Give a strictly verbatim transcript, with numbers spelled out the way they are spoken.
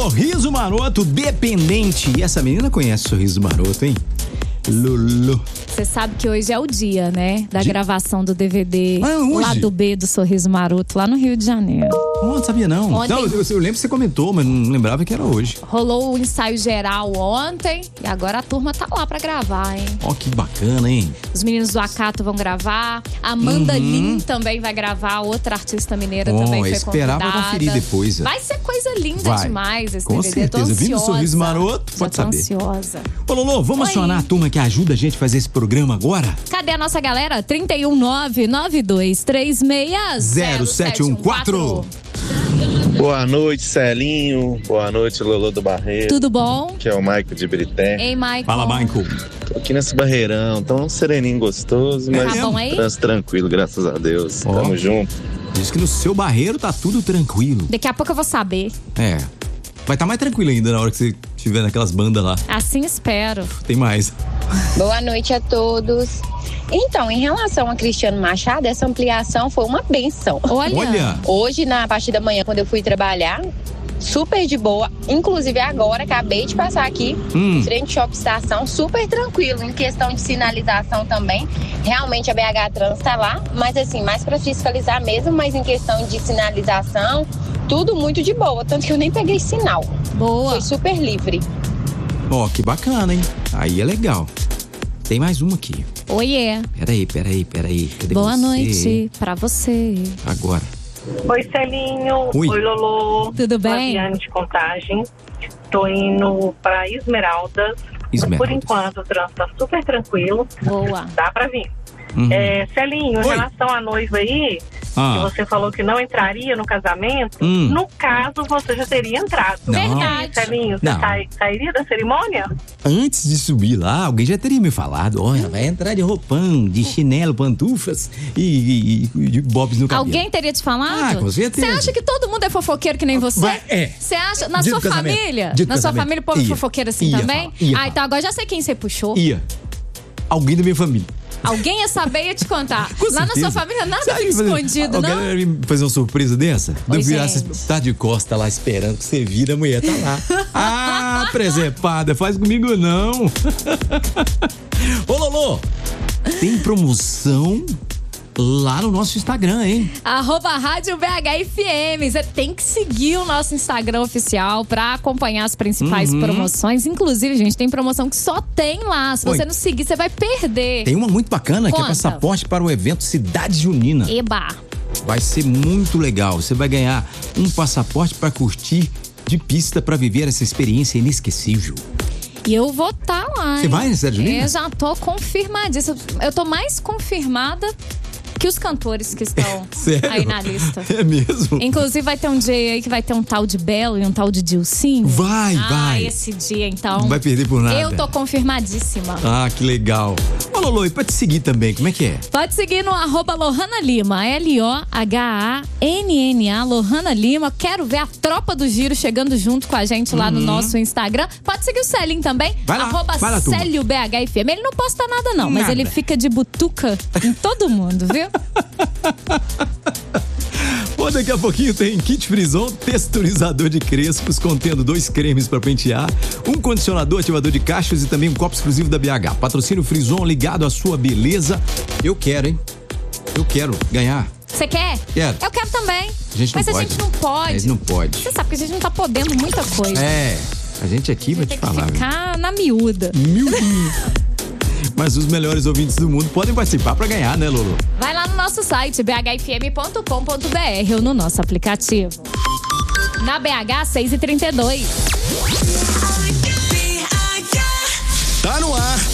Sorriso Maroto, Dependente. E essa menina conhece Sorriso Maroto, hein? Lulu. Você sabe que hoje é o dia, né? Da De... gravação do D V D ah, hoje? Lado B do Sorriso Maroto, lá no Rio de Janeiro. Oh, não sabia não. Ontem... não eu, eu lembro que você comentou, mas não lembrava que era hoje. Rolou o ensaio geral ontem e agora a turma tá lá pra gravar, hein? Ó, oh, que bacana, hein? Os meninos do Acato vão gravar. A Amanda uhum. Lin também vai gravar. Outra artista mineira oh, também foi esperar convidada. Pra conferir depois. Vai ser coisa linda vai. demais esse Com D V D. certeza. Vindo Sorriso Maroto, pode Já tô saber. ansiosa. Ô, Lolo, vamos Oi. acionar a turma que ajuda a gente a fazer esse programa agora? Cadê a nossa galera? trinta e um, nove nove dois três seis zero sete um quatro. Boa noite, Celinho. Boa noite, Lolo do Barreiro. Tudo bom? Que é o Maico de Brité. Ei, Maico. Fala, Maico. Tô aqui nesse barreirão, tão sereninho, gostoso, mas tá bom aí? trânsito tranquilo, graças a Deus. Oh. Tamo junto. Diz que no seu barreiro tá tudo tranquilo. Daqui a pouco eu vou saber. É. Vai estar tá mais tranquilo ainda na hora que você estiver naquelas bandas lá. Assim espero. Tem mais. Boa noite a todos. Então, em relação a Cristiano Machado, essa ampliação foi uma benção. Olha. Olha. Hoje, na parte da manhã, quando eu fui trabalhar, super de boa. Inclusive agora, acabei de passar aqui, hum. frente ao Shopping Estação, super tranquilo. Em questão de sinalização também, realmente a B H Trans tá lá, mas assim, mais para fiscalizar mesmo, mas em questão de sinalização, tudo muito de boa, tanto que eu nem peguei sinal. Boa. Foi super livre. Ó, oh, que bacana, hein? Aí é legal. Tem mais uma aqui. Oiê. Peraí, peraí, peraí. Cadê Boa você? noite pra você. Agora. Oi, Celinho. Oi, Oi Lolo. Tudo bem? Flaviane de Contagem. Tô indo pra Esmeraldas. Esmeraldas. Por enquanto o trânsito tá super tranquilo. Boa. Dá pra vir. Uhum. É, Celinho, em Oi. relação à noiva aí, ah. que você falou que não entraria no casamento, hum. no caso você já teria entrado. Não. Verdade. Celinho, você não. sai, sairia da cerimônia? Antes de subir lá, alguém já teria me falado. Olha, vai entrar de roupão, de chinelo, pantufas e, e, e de bobs no cabelo. Alguém teria te falado? Ah, com certeza. Você acha que todo mundo é fofoqueiro que nem você? Vai, é. Você acha? Na Dia sua do casamento. família? Dia do Na sua casamento. família o povo é Ia. fofoqueiro assim Ia também? falar. Ia ah, falar. então agora já sei quem você puxou. Ia. Alguém da minha família. Alguém ia saber e ia te contar. Com Lá certeza. na sua família nada Sabe fica fazer- escondido, Alguém não? ia me fazer uma surpresa dessa? Oi, Eu virar, gente. você tá de costa lá esperando que você vira, a mulher tá lá. Ah, presepada, faz comigo não. Ô, Lolo, tem promoção lá no nosso Instagram, hein? Arroba Rádio B H F M. Você tem que seguir o nosso Instagram oficial pra acompanhar as principais Uhum. promoções. Inclusive, gente, tem promoção que só tem lá. Se Oi. você não seguir, você vai perder. Tem uma muito bacana que é Conta. passaporte para o evento Cidade Junina. Eba! Vai ser muito legal. Você vai ganhar um passaporte para curtir de pista para viver essa experiência inesquecível. E eu vou estar lá. Você hein? vai na Cidade Junina? Eu já tô confirmadíssima. Eu tô mais confirmada que os cantores que estão Sério? aí na lista. É mesmo? Inclusive, vai ter um dia aí que vai ter um tal de Belo e um tal de Dilcinho. Vai, ah, vai. esse dia, então. Não vai perder por nada. Eu tô confirmadíssima. Ah, que legal. Ô, Lolo, e pra te seguir também, como é que é? Pode seguir no arroba Lohana Lima, L O H A N N A, Lohana Lima. Quero ver a tropa do Giro chegando junto com a gente lá no nosso Instagram. Pode seguir o Celinho também, Vai lá, arroba vai lá, turma. Célio B H F M. Ele não posta nada não, mas Nada. ele fica de butuca em todo mundo, viu? Pô, daqui a pouquinho tem kit Frison, texturizador de crespos, contendo dois cremes para pentear, um condicionador ativador de cachos e também um copo exclusivo da B H. Patrocínio Frison ligado à sua beleza. Eu quero, hein? Eu quero ganhar. Você quer? Quero. Eu quero também. A gente não mas pode. a gente não pode. A gente não pode. Você sabe que a gente não tá podendo muita coisa. É, a gente aqui vai te Tem que falar. ficar na miúda. Miudinho. Mas os melhores ouvintes do mundo podem participar para ganhar, né, Lolo? Vai lá no nosso site b h f m ponto com ponto b r ou no nosso aplicativo. Na B H seis e trinta e dois. Tá no ar.